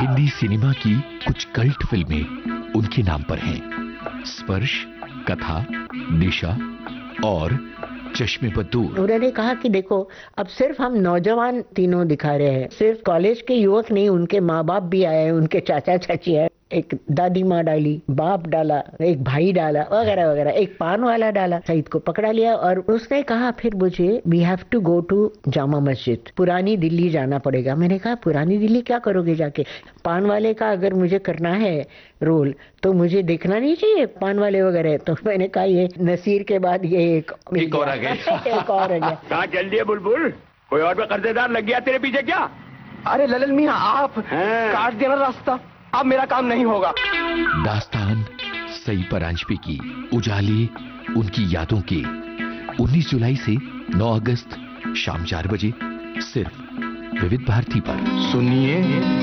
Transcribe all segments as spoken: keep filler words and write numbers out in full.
Hindi cinema की कुछ cult फिल्में उनके नाम पर हैं। स्पर्श, कथा, दिशा और चश्मे पर दूर। उन्होंने कहा कि देखो, अब सिर्फ हम नौजवान तीनों दिखा रहे हैं, सिर्फ कॉलेज के युवक नहीं, उनके माँ बाप भी आए, उनके चाचा चाची आए, एक दादी माँ डाली, बाप डाला, एक भाई डाला, वगैरह वगैरह, एक पान वाला डाला। सईद को पकड़ा लिया और उसने कहा फिर मुझे we have to go to Jama Masjid, पुरानी दिल्ली जाना पड़ेगा। मैंने कहा पुरानी दिल्ली क्या करोगे जाके? पान वाले का अगर मुझे करना है रोल तो मुझे देखना नहीं चाहिए पान वाले वगैरह? तो मैंने कहा ये नसीर के बाद ये एक एक और आ गया। एक और आ गया। कहाँ चल दिए बुलबुल? कोई और भी कर्जेदार लग गया तेरे पीछे क्या? अरे ललन मियां, आप काट देना रास्ता, अब मेरा काम नहीं होगा। दास्तान सई परांजपे की, उजाले उनकी यादों के। उन्नीस जुलाई से नौ अगस्त शाम चार बजे सिर्फ विविध भारती पर। सुनिए,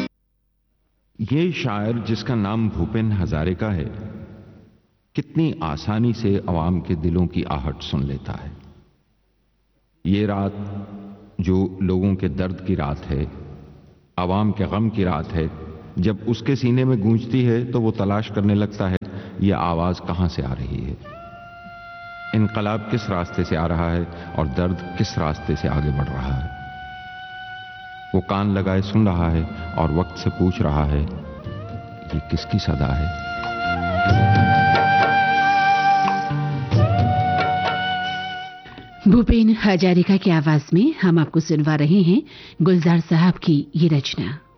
ये शायर जिसका नाम भूपेन हजारिका है, कितनी आसानी से अवाम के दिलों की आहट सुन लेता है। ये रात जो लोगों के दर्द की रात है, अवाम के गम की रात है, जब उसके सीने में गूंजती है तो वो तलाश करने लगता है ये आवाज कहां से आ रही है, इनकलाब किस रास्ते से आ रहा है और दर्द किस रास्ते से आगे बढ़ रहा है। वो कान लगाए सुन रहा है और वक्त से पूछ रहा है ये किसकी सदा है। भूपेन हजारिका की आवाज में हम आपको सुनवा रहे हैं गुलजार साहब की ये रचना।